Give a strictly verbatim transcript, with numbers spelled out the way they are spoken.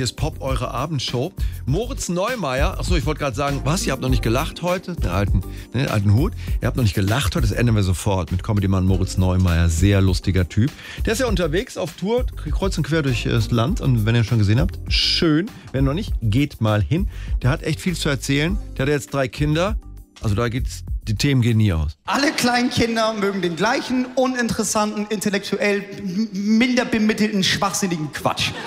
ist Pop, eure Abendshow. Moritz Neumeier, achso, ich wollte gerade sagen, was, ihr habt noch nicht gelacht heute? Den alten, ne, den alten Hut. Ihr habt noch nicht gelacht heute, das ändern wir sofort mit Comedy-Mann Moritz Neumeier. Sehr lustiger Typ. Der ist ja unterwegs auf Tour, kreuz und quer durch das Land. Und wenn ihr ihn schon gesehen habt, schön. Wenn noch nicht, geht mal hin. Der hat echt viel zu erzählen. Der hat jetzt drei Kinder. Also da geht's, die Themen gehen nie aus. Alle kleinen Kinder mögen den gleichen uninteressanten, intellektuell minder bemittelten, schwachsinnigen Quatsch.